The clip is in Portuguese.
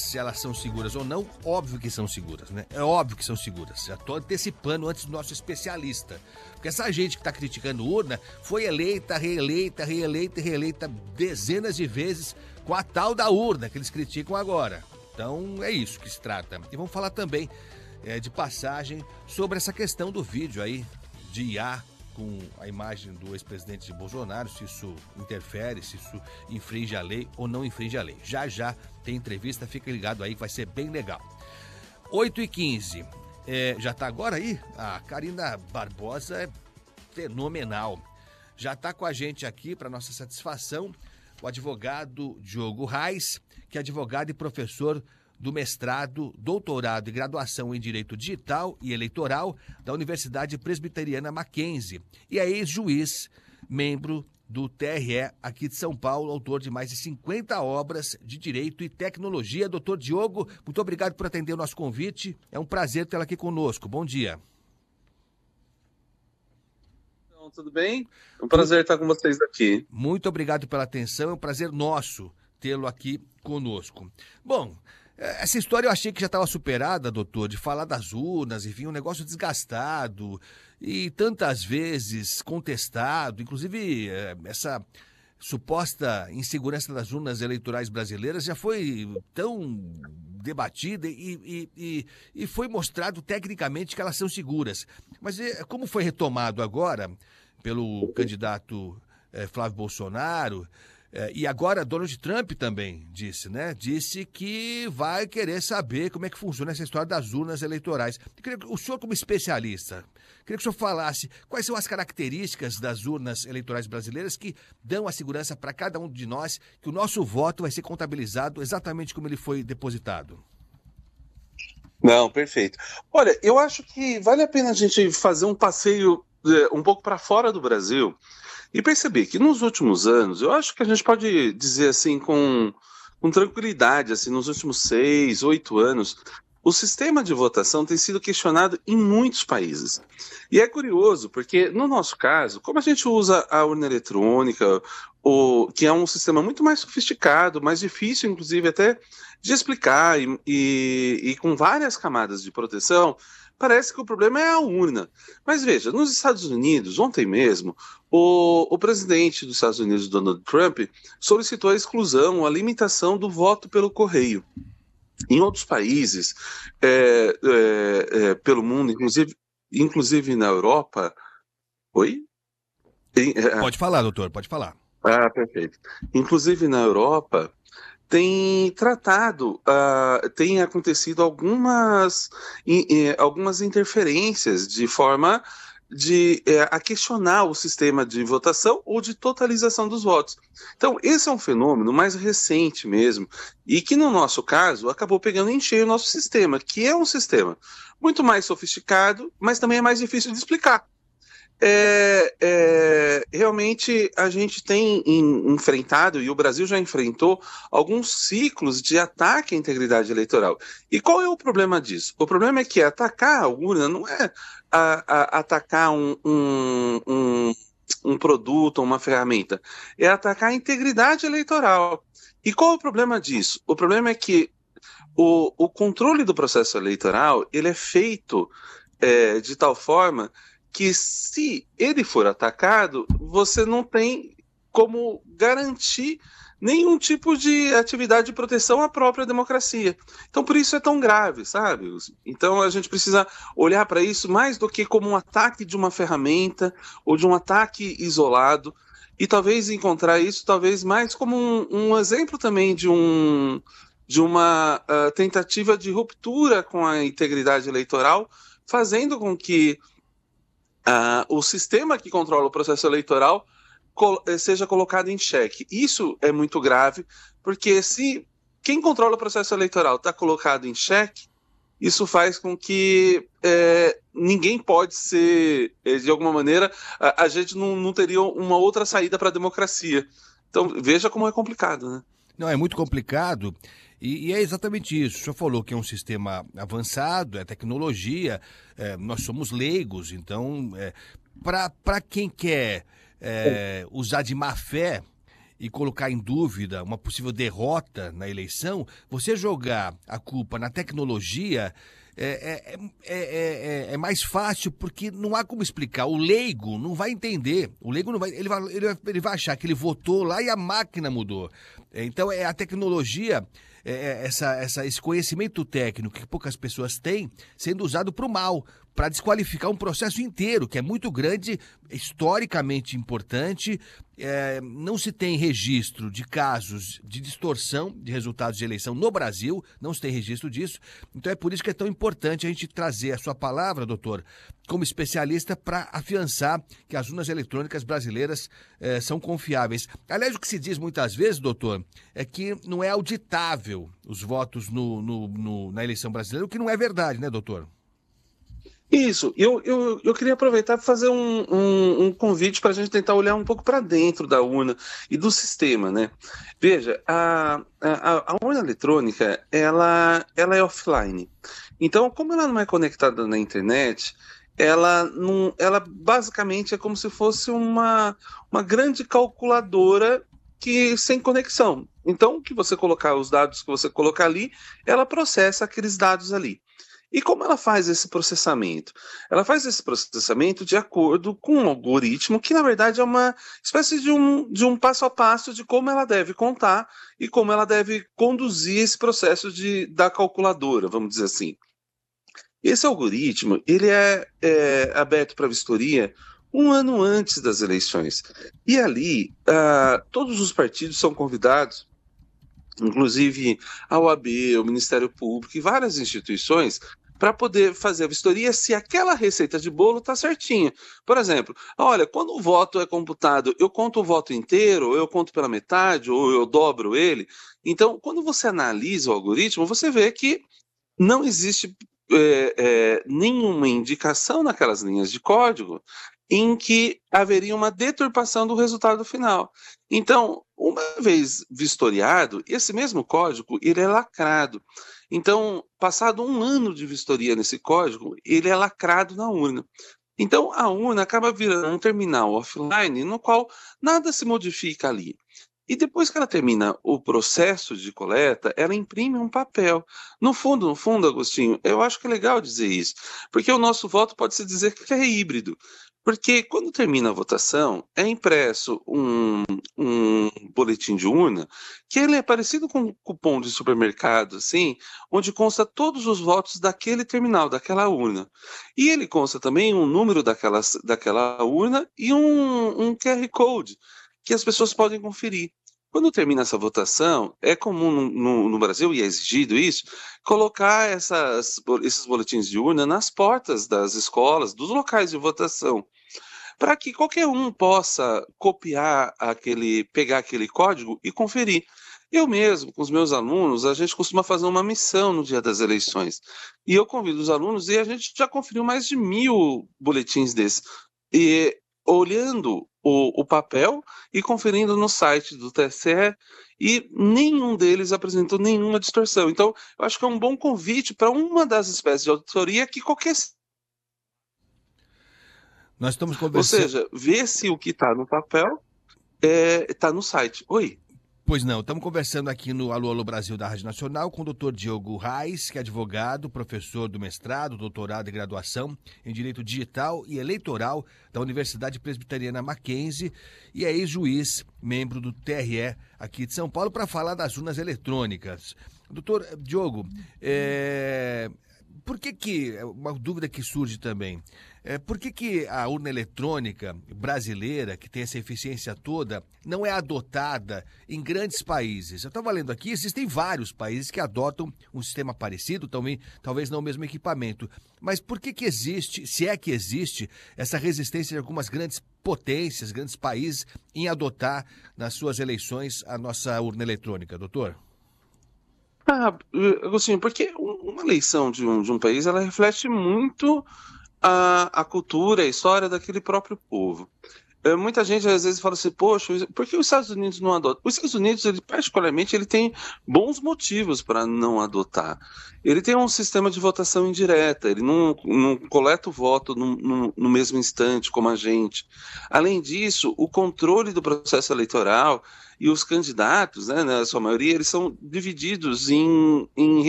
se elas são seguras ou não, óbvio que são seguras, né? É óbvio que são seguras. Já estou antecipando antes do nosso especialista. Porque essa gente que está criticando urna foi eleita, reeleita dezenas de vezes com a tal da urna que eles criticam agora. Então é isso que se trata. E vamos falar também de passagem sobre essa questão do vídeo aí de IA com a imagem do ex-presidente Bolsonaro, se isso interfere, se isso infringe a lei ou não infringe a lei. Já tem entrevista, fica ligado aí que vai ser bem legal. 8h15, já tá agora aí? A Karina Barbosa é fenomenal. Já tá com a gente aqui, para nossa satisfação, o advogado Diogo Reis, que é advogado e professor do mestrado, doutorado e graduação em Direito Digital e Eleitoral da Universidade Presbiteriana Mackenzie e é ex-juiz, membro do TRE aqui de São Paulo, autor de mais de 50 obras de Direito e Tecnologia. Doutor Diogo, muito obrigado por atender o nosso convite. É um prazer tê-lo aqui conosco. Bom dia. Então, tudo bem? É um prazer estar com vocês aqui. Muito obrigado pela atenção, é um prazer nosso tê-lo aqui conosco. Bom, essa história eu achei que já estava superada, doutor, de falar das urnas, enfim, um negócio desgastado e tantas vezes contestado, inclusive essa suposta insegurança das urnas eleitorais brasileiras já foi tão debatida e foi mostrado tecnicamente que elas são seguras. Mas como foi retomado agora pelo candidato Flávio Bolsonaro, e agora Donald Trump também disse, né? Disse que vai querer saber como é que funciona essa história das urnas eleitorais. Eu queria que o senhor, como especialista, queria que o senhor falasse quais são as características das urnas eleitorais brasileiras que dão a segurança para cada um de nós que o nosso voto vai ser contabilizado exatamente como ele foi depositado. Não, perfeito. Olha, eu acho que vale a pena a gente fazer um passeio um pouco para fora do Brasil e perceber que nos últimos anos, eu acho que a gente pode dizer assim com tranquilidade, assim, nos últimos 6, 8 anos, o sistema de votação tem sido questionado em muitos países. E é curioso, porque no nosso caso, como a gente usa a urna eletrônica, que é um sistema muito mais sofisticado, mais difícil, inclusive, até de explicar e com várias camadas de proteção, parece que o problema é a urna. Mas veja, nos Estados Unidos, ontem mesmo, o presidente dos Estados Unidos, Donald Trump, solicitou a exclusão, a limitação do voto pelo correio. Em outros países, pelo mundo, inclusive na Europa... Oi? Pode falar, doutor, pode falar. Ah, perfeito. Inclusive na Europa, tem tem acontecido algumas interferências de forma a questionar o sistema de votação ou de totalização dos votos. Então, esse é um fenômeno mais recente mesmo, e que no nosso caso acabou pegando em cheio o nosso sistema, que é um sistema muito mais sofisticado, mas também é mais difícil de explicar. Realmente a gente tem enfrentado, e o Brasil já enfrentou, alguns ciclos de ataque à integridade eleitoral. E qual é o problema disso? O problema é que atacar a urna não é atacar um produto, uma ferramenta, é atacar a integridade eleitoral. E qual é o problema disso? O problema é que o controle do processo eleitoral ele é feito de tal forma que se ele for atacado, você não tem como garantir nenhum tipo de atividade de proteção à própria democracia. Então, por isso é tão grave, sabe? Então, a gente precisa olhar para isso mais do que como um ataque de uma ferramenta ou de um ataque isolado, e talvez encontrar isso talvez mais como um exemplo também de uma tentativa de ruptura com a integridade eleitoral, fazendo com que o sistema que controla o processo eleitoral seja colocado em xeque. Isso é muito grave, porque se quem controla o processo eleitoral está colocado em xeque, isso faz com que ninguém pode ser, de alguma maneira, a gente não teria uma outra saída para a democracia. Então, veja como é complicado, né? Não, é muito complicado e é exatamente isso. O senhor falou que é um sistema avançado, é tecnologia, nós somos leigos, então, para quem quer usar de má fé e colocar em dúvida uma possível derrota na eleição, você jogar a culpa na tecnologia é mais fácil, porque não há como explicar. O leigo não vai entender. O leigo não vai. Ele vai achar que ele votou lá e a máquina mudou. Então é a tecnologia. Esse conhecimento técnico que poucas pessoas têm sendo usado para o mal, para desqualificar um processo inteiro, que é muito grande, historicamente importante. Não se tem registro de casos de distorção de resultados de eleição no Brasil, não se tem registro disso. Então é por isso que é tão importante a gente trazer a sua palavra, doutor, como especialista, para afiançar que as urnas eletrônicas brasileiras são confiáveis. Aliás, o que se diz muitas vezes, doutor, é que não é auditável os votos na eleição brasileira, o que não é verdade, né, doutor? Isso, eu queria aproveitar para fazer um convite para a gente tentar olhar um pouco para dentro da urna e do sistema, né? Veja, a urna eletrônica, ela é offline. Então, como ela não é conectada na internet, ela basicamente é como se fosse uma grande calculadora que sem conexão. Então, que você colocar os dados que você colocar ali, ela processa aqueles dados ali. E como ela faz esse processamento? Ela faz esse processamento de acordo com um algoritmo que, na verdade, é uma espécie de um passo a passo de como ela deve contar e como ela deve conduzir esse processo da calculadora, vamos dizer assim. Esse algoritmo ele é aberto para vistoria um ano antes das eleições. E ali, todos os partidos são convidados, inclusive a OAB, o Ministério Público e várias instituições, para poder fazer a vistoria se aquela receita de bolo está certinha. Por exemplo, olha, quando o voto é computado, eu conto o voto inteiro, ou eu conto pela metade, ou eu dobro ele. Então, quando você analisa o algoritmo, você vê que não existe nenhuma indicação naquelas linhas de código em que haveria uma deturpação do resultado final. Então, uma vez vistoriado, esse mesmo código ele é lacrado. Então, passado um ano de vistoria nesse código, ele é lacrado na urna. Então, a urna acaba virando um terminal offline no qual nada se modifica ali. E depois que ela termina o processo de coleta, ela imprime um papel. No fundo, Agostinho, eu acho que é legal dizer isso, porque o nosso voto pode-se dizer que é híbrido. Porque quando termina a votação, é impresso um boletim de urna, que ele é parecido com um cupom de supermercado, assim, onde consta todos os votos daquele terminal, daquela urna. E ele consta também um número daquela urna e um QR Code, que as pessoas podem conferir. Quando termina essa votação, é comum no Brasil, e é exigido isso, colocar esses boletins de urna nas portas das escolas, dos locais de votação, para que qualquer um possa pegar aquele código e conferir. Eu mesmo, com os meus alunos, a gente costuma fazer uma missão no dia das eleições. E eu convido os alunos, e a gente já conferiu mais de 1.000 boletins desses. E olhando o papel e conferindo no site do TSE, e nenhum deles apresentou nenhuma distorção. Então, eu acho que é um bom convite para uma das espécies de auditoria que qualquer... Nós estamos conversando... Ou seja, ver se o que está no papel está no site. Oi? Pois não, estamos conversando aqui no Alô Alô Brasil da Rádio Nacional com o doutor Diogo Reis, que é advogado, professor do mestrado, doutorado e graduação em Direito Digital e Eleitoral da Universidade Presbiteriana Mackenzie e é ex-juiz, membro do TRE aqui de São Paulo, para falar das urnas eletrônicas. Doutor Diogo, por que uma dúvida que surge também, por que a urna eletrônica brasileira, que tem essa eficiência toda, não é adotada em grandes países? Eu estava lendo aqui, existem vários países que adotam um sistema parecido, também, talvez não o mesmo equipamento. Mas por que existe, se é que existe, essa resistência de algumas grandes potências, grandes países, em adotar nas suas eleições a nossa urna eletrônica, doutor? Agostinho, porque uma eleição de um país, ela reflete muito a cultura, a história daquele próprio povo. Muita gente às vezes fala assim, poxa, por que os Estados Unidos não adotam? Os Estados Unidos, ele, particularmente, ele tem bons motivos para não adotar. Ele tem um sistema de votação indireta, ele não coleta o voto no mesmo instante como a gente. Além disso, o controle do processo eleitoral e os candidatos, né, na sua maioria, eles são divididos em